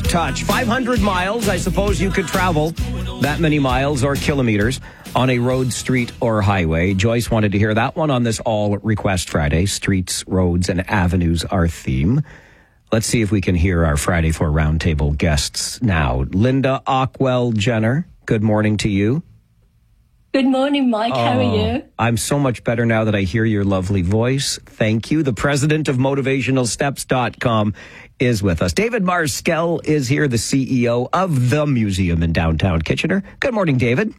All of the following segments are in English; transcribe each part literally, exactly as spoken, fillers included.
touch. five hundred miles, I suppose you could travel that many miles or kilometers on a road, street, or highway. Joyce wanted to hear that one on this All Request Friday. Streets, roads, and avenues, our theme. Let's see if we can hear our Friday for Roundtable guests now. Linda Ockwell Jenner, good morning to you. Good morning, Mike. Oh, how are you? I'm so much better now that I hear your lovely voice. Thank you. The president of motivational steps dot com is with us. David Marskell is here, the C E O of the museum in downtown Kitchener. Good morning, David.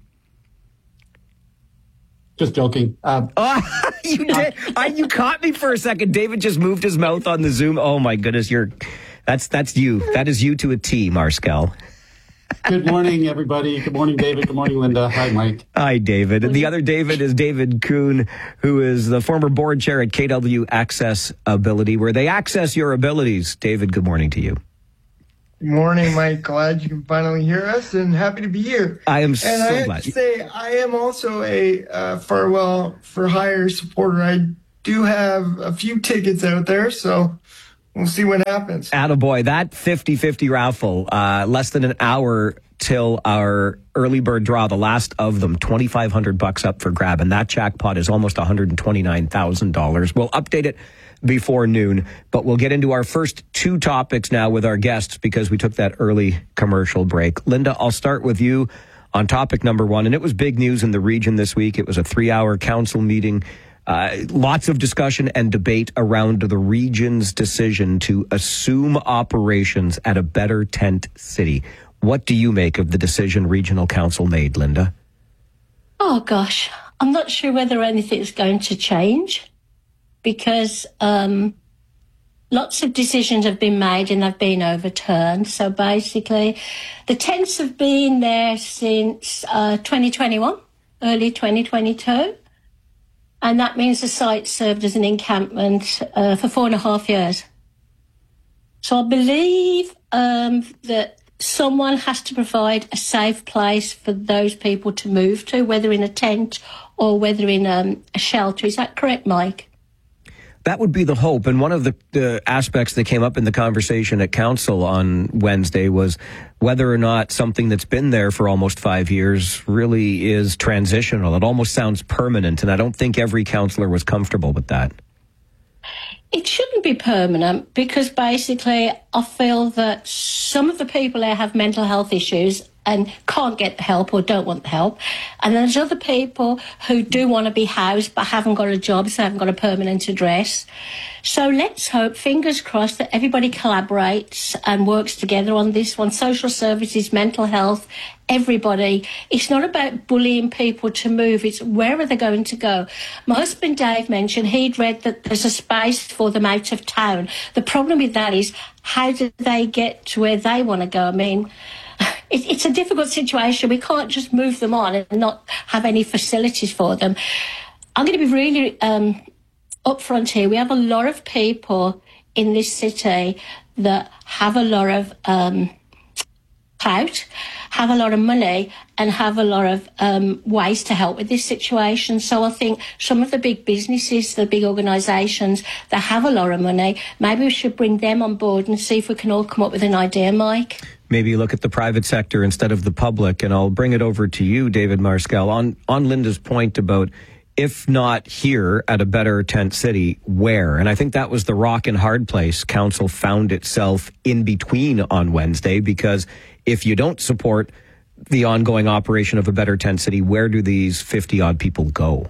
Just joking. Uh, oh, you did. I, you caught me for a second. David just moved his mouth on the Zoom. Oh my goodness, you're. That's that's you. That is you to a T, Marskell. Good morning, everybody. Good morning, David. Good morning, Linda. Hi, Mike. Hi, David. And the other David is David Kuhn, who is the former board chair at K W Access Ability, where they access your abilities. David, good morning to you. Good morning, Mike. Glad you can finally hear us and happy to be here. I am and so I have glad. to say, I am also a uh, Farwell for Hire supporter. I do have a few tickets out there, so we'll see what happens. Attaboy. That fifty-fifty raffle, uh, less than an hour till our early bird draw, the last of them, twenty-five hundred bucks up for grab. And that jackpot is almost one hundred twenty-nine thousand dollars. We'll update it before noon, but we'll get into our first two topics now with our guests because we took that early commercial break. Linda, I'll start with you on topic number one. And it was big news in the region this week. It was a three-hour council meeting. Uh, lots of discussion and debate around the region's decision to assume operations at a Better Tent City. What do you make of the decision regional council made, Linda? Oh, gosh. I'm not sure whether anything's going to change because um, lots of decisions have been made and they've been overturned. So basically, the tents have been there since uh, twenty twenty-one, early twenty twenty-two. And that means the site served as an encampment uh, for four and a half years. So I believe um, that someone has to provide a safe place for those people to move to, whether in a tent or whether in um, a shelter. Is that correct, Mike? That would be the hope. And one of the, the aspects that came up in the conversation at council on Wednesday was whether or not something that's been there for almost five years really is transitional. It almost sounds permanent. And I don't think every councillor was comfortable with that. It shouldn't be permanent because basically I feel that some of the people there have mental health issues and can't get the help or don't want the help. And there's other people who do want to be housed but haven't got a job, so haven't got a permanent address. So let's hope, fingers crossed, that everybody collaborates and works together on this one. Social services, mental health, everybody. It's not about bullying people to move. It's where are they going to go? My husband Dave mentioned he'd read that there's a space for them out of town. The problem with that is how do they get to where they want to go? I mean, it, it's a difficult situation. We can't just move them on and not have any facilities for them. I'm going to be really um, upfront here. We have a lot of people in this city that have a lot of um, clout, have a lot of money and have a lot of um, ways to help with this situation. So I think some of the big businesses, the big organisations that have a lot of money, maybe we should bring them on board and see if we can all come up with an idea, Mike. Maybe look at the private sector instead of the public. And I'll bring it over to you, David Marskell, on, on Linda's point about if not here at a Better Tent City, where? And I think that was the rock and hard place council found itself in between on Wednesday, because if you don't support the ongoing operation of a Better Tent City, where do these fifty-odd people go?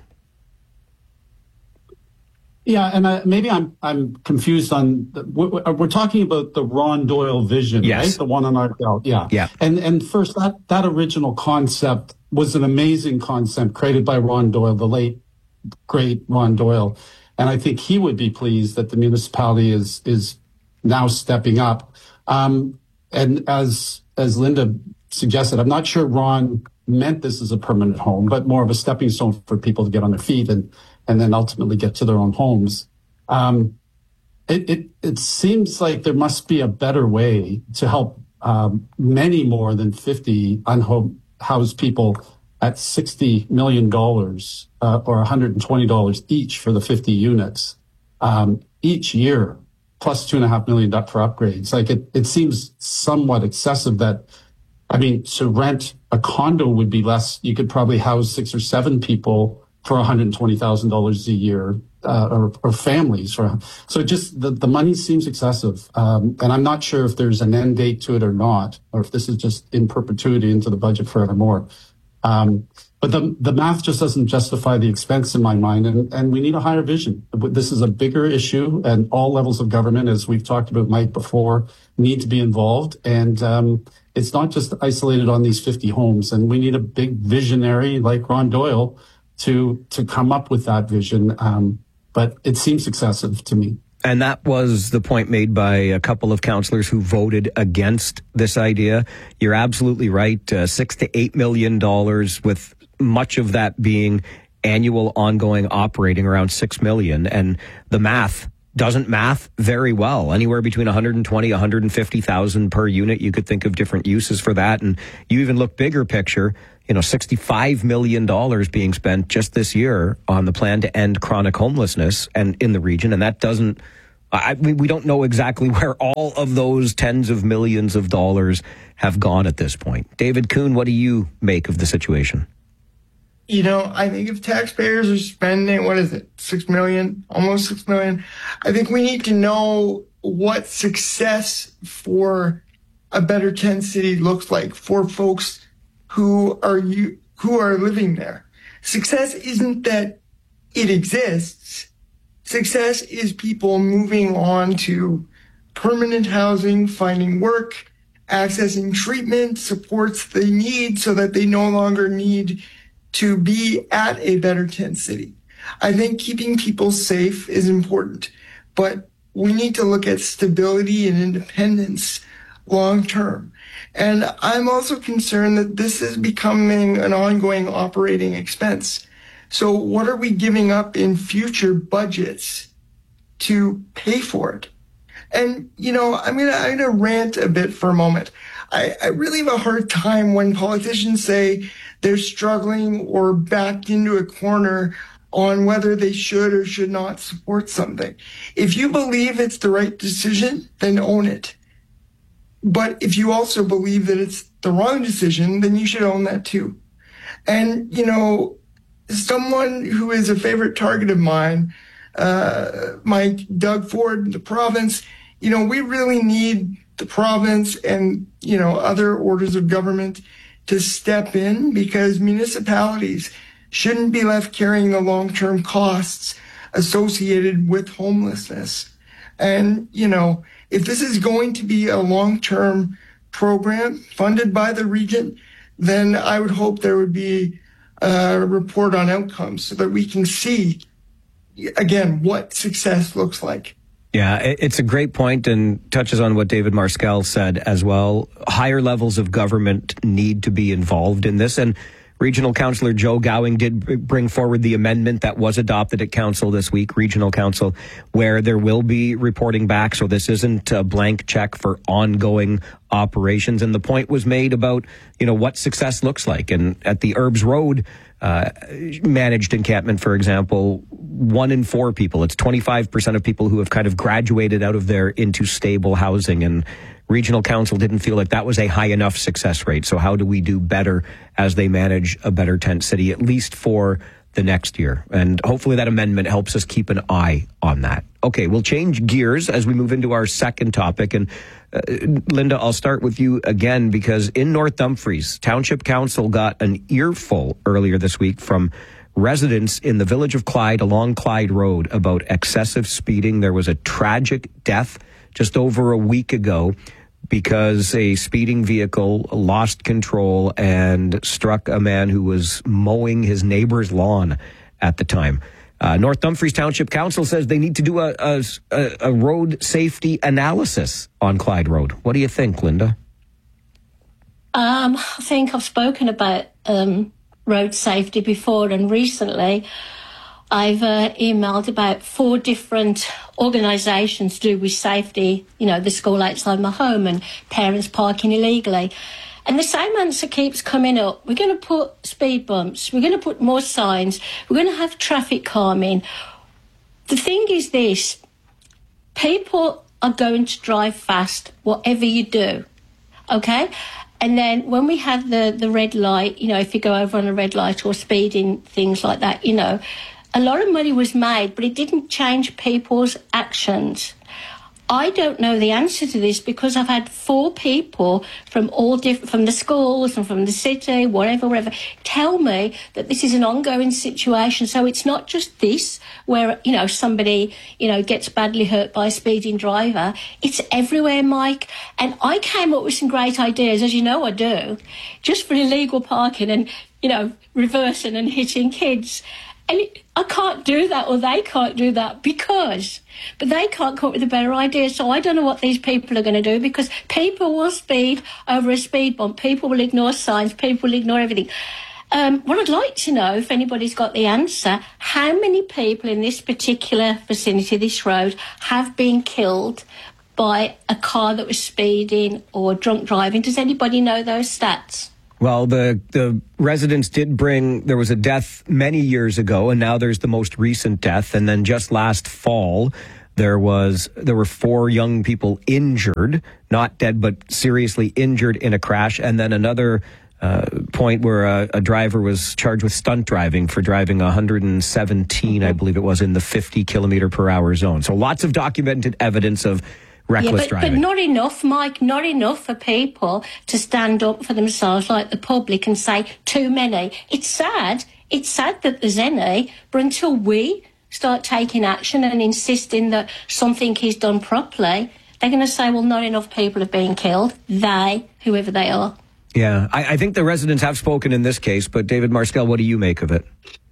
Yeah, and uh, maybe I'm I'm confused on, the, we're, we're talking about the Ron Doyle vision, yes. right? The one on our belt, yeah. Yeah. And and first, that, that original concept was an amazing concept created by Ron Doyle, the late, great Ron Doyle. And I think he would be pleased that the municipality is is now stepping up. Um, and as as Linda suggested, I'm not sure Ron meant this as a permanent home, but more of a stepping stone for people to get on their feet and and then ultimately get to their own homes. Um, it, it, it seems like there must be a better way to help um, many more than fifty unhoused people at sixty million dollars uh, or one hundred twenty dollars each for the fifty units um, each year. plus two and a half million for upgrades. Like it, it seems somewhat excessive that, I mean, to rent a condo would be less. You could probably house six or seven people for one hundred twenty thousand dollars a year, uh, or, or families. For, so just the, the money seems excessive. Um, and I'm not sure if there's an end date to it or not, or if this is just in perpetuity into the budget forevermore. Um, but the, the math just doesn't justify the expense in my mind. And, and we need a higher vision. This is a bigger issue, and all levels of government, as we've talked about, Mike, before, need to be involved. And, um, it's not just isolated on these fifty homes, and we need a big visionary like Ron Doyle to to come up with that vision. Um, but it seems excessive to me. And that was the point made by a couple of councillors who voted against this idea. You're absolutely right. Uh, six to eight million dollars, with much of that being annual ongoing operating around six million. And the math doesn't math very well. Anywhere between one hundred twenty, one hundred fifty thousand per unit. You could think of different uses for that. And you even look bigger picture, you know, sixty-five million dollars being spent just this year on the plan to end chronic homelessness and in the region. And that doesn't, I mean, we don't know exactly where all of those tens of millions of dollars have gone at this point. David Kuhn, what do you make of the situation? You know, I think if taxpayers are spending, what is it, six million, almost six million, I think we need to know what success for a better tent city looks like for folks who are you who are living there. Success isn't that it exists. Success is people moving on to permanent housing, finding work, accessing treatment, supports they need so that they no longer need to be at a better tent city. I think keeping people safe is important, but we need to look at stability and independence long term. And I'm also concerned that this is becoming an ongoing operating expense. So what are we giving up in future budgets to pay for it? And, you know, I'm gonna, I'm gonna rant a bit for a moment. I, I really have a hard time when politicians say they're struggling or backed into a corner on whether they should or should not support something. If you believe it's the right decision, then own it. But if you also believe that it's the wrong decision, then you should own that too. And, you know, someone who is a favorite target of mine, uh, Mike Doug Ford, the province, you know, we really need the province and, you know, other orders of government to step in, because municipalities shouldn't be left carrying the long-term costs associated with homelessness. And, you know, if this is going to be a long-term program funded by the region, then I would hope there would be a report on outcomes so that we can see, again, what success looks like. Yeah, it's a great point and touches on what David Marskell said as well. Higher levels of government need to be involved in this. And Regional Councillor Joe Gowing did bring forward the amendment that was adopted at Council this week, Regional Council, where there will be reporting back. So this isn't a blank check for ongoing operations. And the point was made about, you know, what success looks like. And at the Herbs Road uh, managed encampment, for example, one in four people, it's twenty-five percent of people who have kind of graduated out of there into stable housing. And Regional Council didn't feel like that was a high enough success rate. So how do we do better as they manage a better tent city, at least for the next year? And hopefully that amendment helps us keep an eye on that. Okay, we'll change gears as we move into our second topic. And uh, Linda, I'll start with you again, because in North Dumfries, Township Council got an earful earlier this week from residents in the village of Clyde along Clyde Road about excessive speeding. There was a tragic death just over a week ago because a speeding vehicle lost control and struck a man who was mowing his neighbor's lawn at the time. Uh, North Dumfries Township Council says they need to do a, a, a road safety analysis on Clyde Road. What do you think, Linda? Um, I think I've spoken about um, road safety before, and recently I've uh, emailed about four different organisations to do with safety, you know, the school outside my home and parents parking illegally. And the same answer keeps coming up. We're going to put speed bumps. We're going to put more signs. We're going to have traffic calming. The thing is this, people are going to drive fast, whatever you do. Okay? And then when we had the, the red light, you know, if you go over on a red light or speeding, things like that, you know, a lot of money was made, but it didn't change people's actions. I don't know the answer to this because I've had four people from all different, from the schools and from the city, whatever, whatever, tell me that this is an ongoing situation. So it's not just this where, you know, somebody, you know, gets badly hurt by a speeding driver. It's everywhere, Mike. And I came up with some great ideas, as you know I do, just for illegal parking and, you know, reversing and hitting kids. And it, I can't do that, or they can't do that because, but they can't come up with a better idea. So I don't know what these people are going to do, because people will speed over a speed bump. People will ignore signs. People will ignore everything. Um, what I'd like to know, if anybody's got the answer, how many people in this particular vicinity, this road, have been killed by a car that was speeding or drunk driving? Does anybody know those stats? Well, the, the residents did bring, there was a death many years ago, and now there's the most recent death. And then just last fall, there was, there were four young people injured, not dead, but seriously injured in a crash. And then another uh, point where a, a driver was charged with stunt driving for driving one hundred seventeen, I believe it was, in the fifty kilometer per hour zone. So lots of documented evidence of reckless yeah, but, driving. but not enough, Mike, not enough for people to stand up for themselves like the public and say, too many. It's sad. It's sad that there's any, but until we start taking action and insisting that something is done properly, they're going to say, well, not enough people have been killed. They, whoever they are. Yeah, I, I think the residents have spoken in this case, but David Marskell, what do you make of it?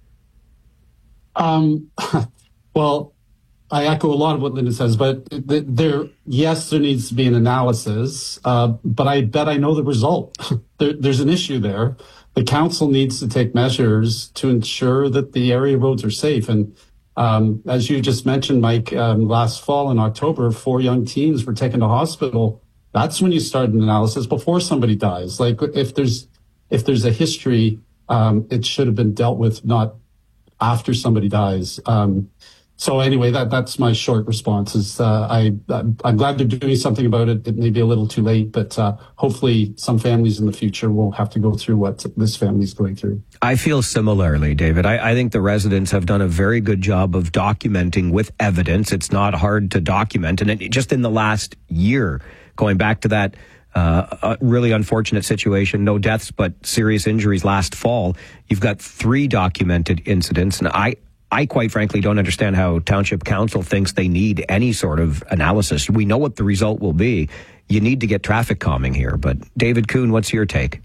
Um, well, I echo a lot of what Linda says, but there, yes, there needs to be an analysis, uh, but I bet I know the result. there, there's an issue there. The council needs to take measures to ensure that the area roads are safe. And um, as you just mentioned, Mike, um, last fall in October, four young teens were taken to hospital. That's when you start an analysis before somebody dies. Like if there's if there's a history, um, it should have been dealt with, not after somebody dies. Um, So anyway, that that's my short response. Is uh, I I'm glad they're doing something about it. It may be a little too late, but uh, hopefully some families in the future won't have to go through what this family's going through. I feel similarly, David. I, I think the residents have done a very good job of documenting with evidence. It's not hard to document, and it, just in the last year, going back to that uh, really unfortunate situation, no deaths but serious injuries last fall, you've got three documented incidents, and I. I quite frankly don't understand how Township Council thinks they need any sort of analysis. We know what the result will be. You need to get traffic calming here. But David Kuhn, what's your take?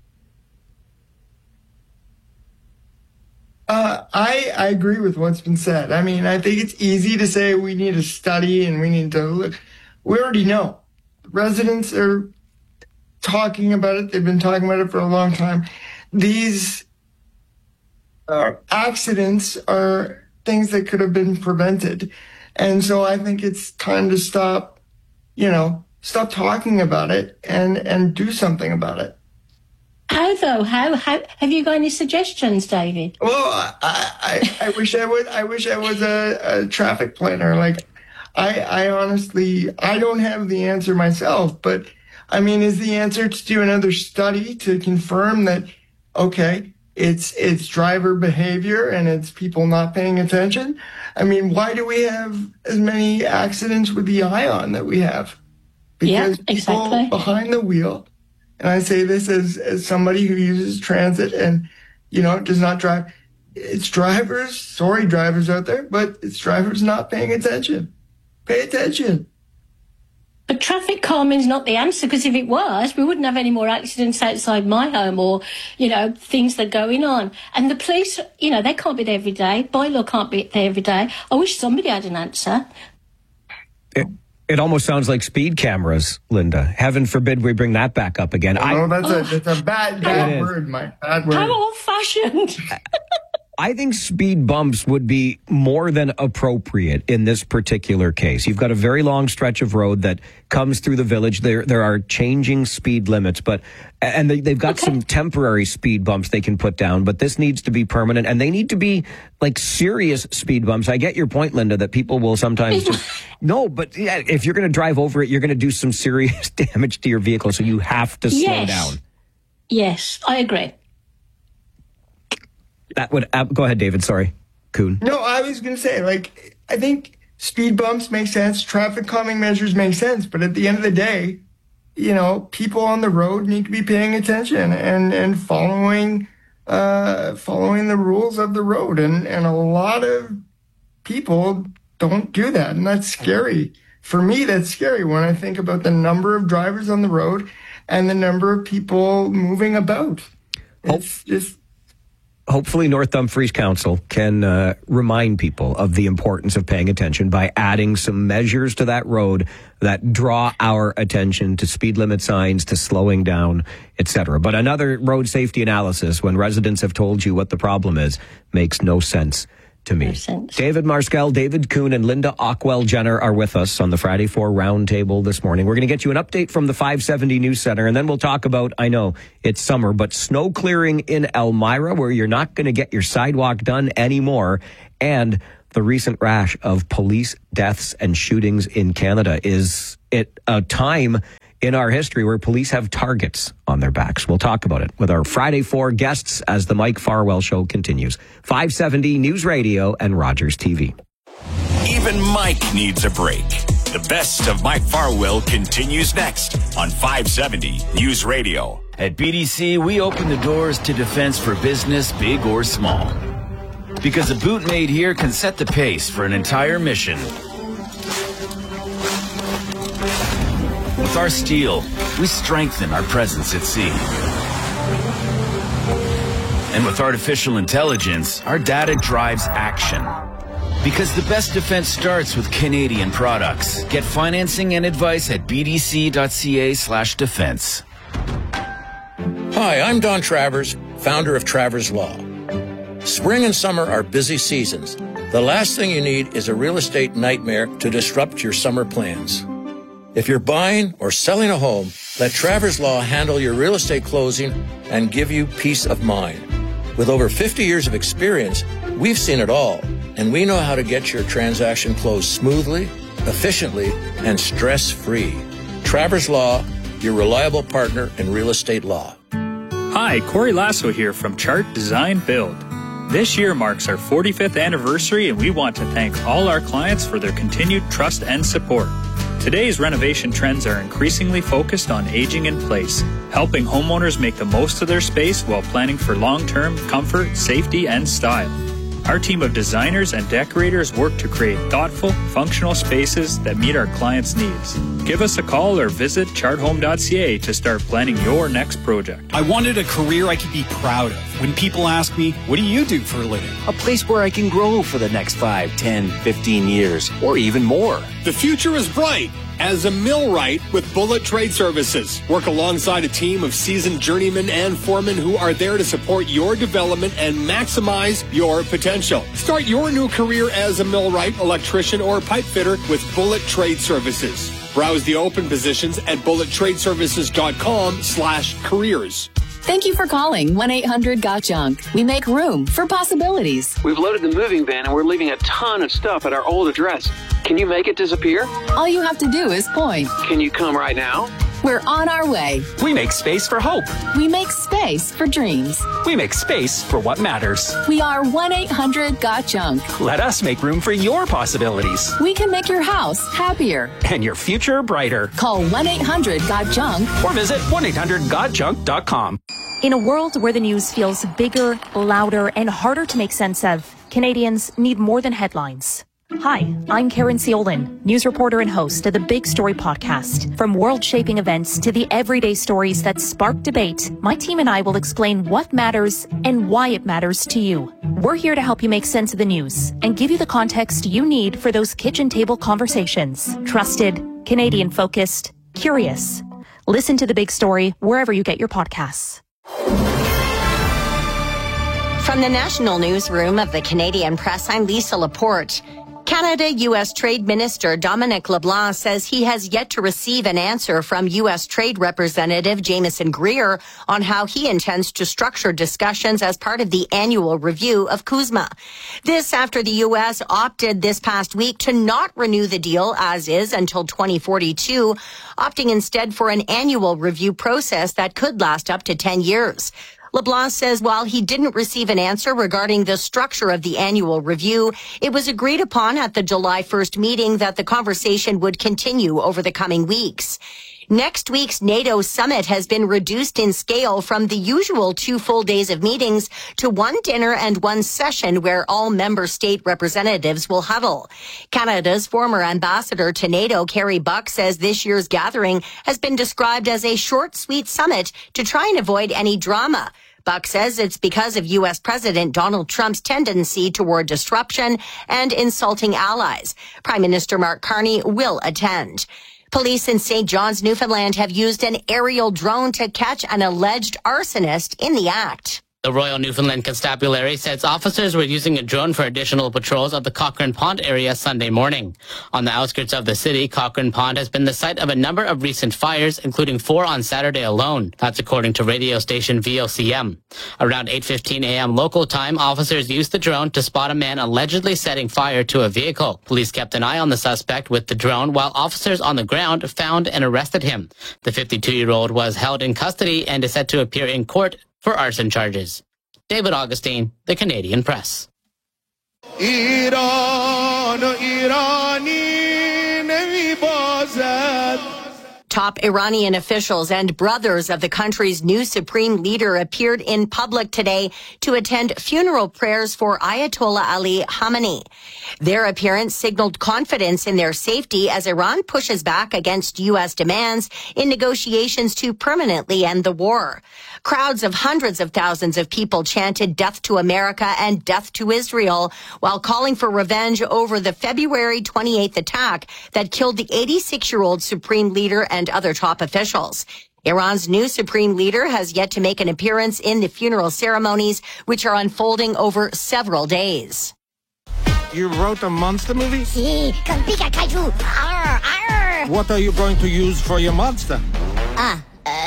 Uh, I, I agree with what's been said. I mean, I think it's easy to say we need a study and we need to look. We already know. Residents are talking about it. They've been talking about it for a long time. These uh, accidents are things that could have been prevented. And so I think it's time to stop, you know, stop talking about it and, and do something about it. How though? How, how, have you got any suggestions, David? Well, I, I, I wish I would, I wish I was a, a traffic planner. Like I, I honestly, I don't have the answer myself, but I mean, is the answer to do another study to confirm that, okay, It's it's driver behavior and it's people not paying attention? I mean, why do we have as many accidents with the ion that we have? Because yeah, exactly. People behind the wheel, and I say this as, as somebody who uses transit and, you know, does not drive. It's drivers, sorry drivers out there, but it's drivers not paying attention. Pay attention. But traffic calming is not the answer, because if it was, we wouldn't have any more accidents outside my home or, you know, things that are going on. And the police, you know, they can't be there every day. Bylaw can't be there every day. I wish somebody had an answer. It, it almost sounds like speed cameras, Linda. Heaven forbid we bring that back up again. Oh, I, that's, oh, a, that's a bad, bad word, Mike. Bad word. How old-fashioned. I think speed bumps would be more than appropriate in this particular case. You've got a very long stretch of road that comes through the village. There, there are changing speed limits, but and they, they've got okay. some temporary speed bumps they can put down. But this needs to be permanent, and they need to be like serious speed bumps. I get your point, Linda, that people will sometimes just no, but yeah, if you're going to drive over it, you're going to do some serious damage to your vehicle, so you have to slow yes. down. Yes, I agree. That would uh, go ahead, David. Sorry, Kuhn. No, I was going to say, like, I think speed bumps make sense, traffic calming measures make sense, but at the end of the day, you know, people on the road need to be paying attention and and following uh, following the rules of the road, and and a lot of people don't do that, and that's scary. For me, that's scary when I think about the number of drivers on the road and the number of people moving about. It's just. Hopefully, North Dumfries Council can uh, remind people of the importance of paying attention by adding some measures to that road that draw our attention to speed limit signs, to slowing down, et cetera. But another road safety analysis, when residents have told you what the problem is, makes no sense to me. David Marskell, David Kuhn, and Linda Ockwell-Jenner are with us on the Friday Four Roundtable this morning. We're going to get you an update from the five seventy News Center, and then we'll talk about, I know it's summer, but snow clearing in Elmira, where you're not going to get your sidewalk done anymore, and the recent rash of police deaths and shootings in Canada. Is it a time in our history where police have targets on their backs? We'll talk about it with our Friday Four guests as the Mike Farwell Show continues. five seventy News Radio and Rogers T V. Even Mike needs a break. The best of Mike Farwell continues next on five seventy News Radio. At B D C, we open the doors to defense for business, big or small. Because a boot made here can set the pace for an entire mission. With our steel, we strengthen our presence at sea. And with artificial intelligence, our data drives action. Because the best defense starts with Canadian products. Get financing and advice at bdc.ca slash defense. Hi, I'm Don Travers, founder of Travers Law. Spring and summer are busy seasons. The last thing you need is a real estate nightmare to disrupt your summer plans. If you're buying or selling a home, let Travers Law handle your real estate closing and give you peace of mind. With over fifty years of experience, we've seen it all, and we know how to get your transaction closed smoothly, efficiently, and stress-free. Travers Law, your reliable partner in real estate law. Hi, Corey Lasso here from Chart Design Build. This year marks our forty-fifth anniversary, and we want to thank all our clients for their continued trust and support. Today's renovation trends are increasingly focused on aging in place, helping homeowners make the most of their space while planning for long-term comfort, safety, and style. Our team of designers and decorators work to create thoughtful, functional spaces that meet our clients' needs. Give us a call or visit chart home dot c a to start planning your next project. I wanted a career I could be proud of. When people ask me, what do you do for a living? A place where I can grow for the next five, ten, fifteen years, or even more. The future is bright. As a millwright with Bullet Trade Services, work alongside a team of seasoned journeymen and foremen who are there to support your development and maximize your potential. Start your new career as a millwright, electrician, or pipe fitter with Bullet Trade Services. Browse the open positions at bullet trade services dot com slash careers. Thank you for calling one eight hundred got junk. We make room for possibilities. We've loaded the moving van and we're leaving a ton of stuff at our old address. Can you make it disappear? All you have to do is point. Can you come right now? We're on our way. We make space for hope. We make space for dreams. We make space for what matters. We are one eight hundred got junk. Let us make room for your possibilities. We can make your house happier. And your future brighter. Call one eight hundred got junk. Or visit one eight hundred got junk dot com. In a world where the news feels bigger, louder, and harder to make sense of, Canadians need more than headlines. Hi, I'm Karen Ciolin, news reporter and host of the Big Story podcast. From world-shaping events to the everyday stories that spark debate, my team and I will explain what matters and why it matters to you. We're here to help you make sense of the news and give you the context you need for those kitchen table conversations. Trusted, Canadian-focused, curious. Listen to The Big Story wherever you get your podcasts. From the National Newsroom of the Canadian Press, I'm Lisa Laporte. Canada-U S Trade Minister Dominic LeBlanc says he has yet to receive an answer from U S Trade Representative Jameson Greer on how he intends to structure discussions as part of the annual review of CUSMA. This after the U S opted this past week to not renew the deal as is until twenty forty-two, opting instead for an annual review process that could last up to ten years. LeBlanc says while he didn't receive an answer regarding the structure of the annual review, it was agreed upon at the July first meeting that the conversation would continue over the coming weeks. Next week's NATO summit has been reduced in scale from the usual two full days of meetings to one dinner and one session where all member state representatives will huddle. Canada's former ambassador to NATO, Carrie Buck, says this year's gathering has been described as a short, sweet summit to try and avoid any drama. Buck says it's because of U S President Donald Trump's tendency toward disruption and insulting allies. Prime Minister Mark Carney will attend. Police in Saint John's, Newfoundland have used an aerial drone to catch an alleged arsonist in the act. The Royal Newfoundland Constabulary says officers were using a drone for additional patrols of the Cochrane Pond area Sunday morning. On the outskirts of the city, Cochrane Pond has been the site of a number of recent fires, including four on Saturday alone. That's according to radio station V O C M. Around eight fifteen a.m. local time, officers used the drone to spot a man allegedly setting fire to a vehicle. Police kept an eye on the suspect with the drone while officers on the ground found and arrested him. The fifty-two-year-old was held in custody and is set to appear in court for arson charges. David Augustine, The Canadian Press. Iran, Irani, nahi bazad. Top Iranian officials and brothers of the country's new supreme leader appeared in public today to attend funeral prayers for Ayatollah Ali Khamenei. Their appearance signaled confidence in their safety as Iran pushes back against U S demands in negotiations to permanently end the war. Crowds of hundreds of thousands of people chanted death to America and death to Israel while calling for revenge over the February twenty-eighth attack that killed the eighty-six-year-old supreme leader and other top officials. Iran's new supreme leader has yet to make an appearance in the funeral ceremonies, which are unfolding over several days. You wrote a monster movie? Si, con pica kaiju. Arr, arr. What are you going to use for your monster? Ah,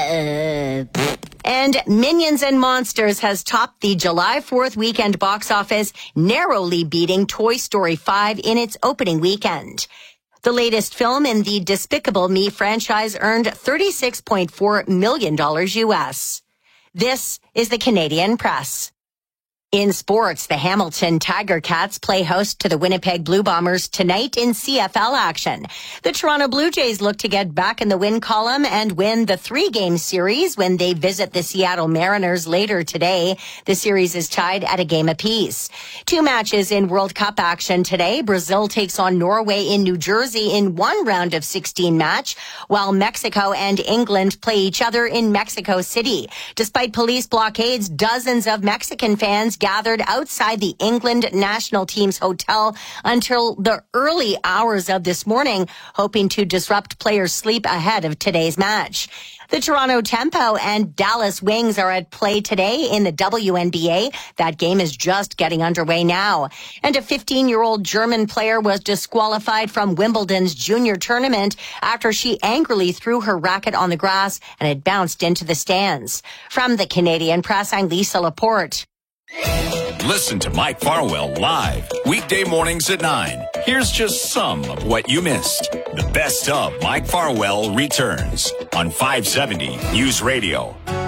uh... And Minions and Monsters has topped the July fourth weekend box office, narrowly beating Toy Story five in its opening weekend. The latest film in the Despicable Me franchise earned thirty-six point four million dollars U S. This is the Canadian Press. In sports, the Hamilton Tiger Cats play host to the Winnipeg Blue Bombers tonight in C F L action. The Toronto Blue Jays look to get back in the win column and win the three-game series when they visit the Seattle Mariners later today. The series is tied at a game apiece. Two matches in World Cup action today. Brazil takes on Norway in New Jersey in one round of sixteen match, while Mexico and England play each other in Mexico City. Despite police blockades, dozens of Mexican fans gathered outside the England national team's hotel until the early hours of this morning, hoping to disrupt players' sleep ahead of today's match. The Toronto Tempo and Dallas Wings are at play today in the W N B A. That game is just getting underway now. And a fifteen-year-old German player was disqualified from Wimbledon's junior tournament after she angrily threw her racket on the grass and it bounced into the stands. From the Canadian Press, I'm Lisa Laporte. Listen to Mike Farwell live weekday mornings at nine. Here's just some of what you missed. The best of Mike Farwell returns on five seventy News Radio.